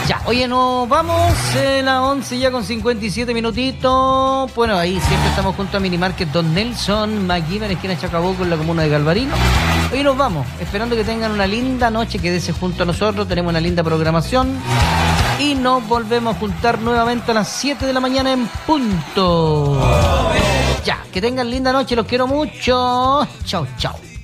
Ya, oye, nos vamos las 11 ya con 57 minutitos. Bueno, ahí siempre estamos junto a Minimarket Don Nelson, McGiver, esquina Chacabuco, en la comuna de Galvarino. Hoy nos vamos, esperando que tengan una linda noche, quédese junto a nosotros, tenemos una linda programación. Y nos volvemos a juntar nuevamente a las 7 de la mañana en punto. Ya, que tengan linda noche, los quiero mucho. Chau, chau.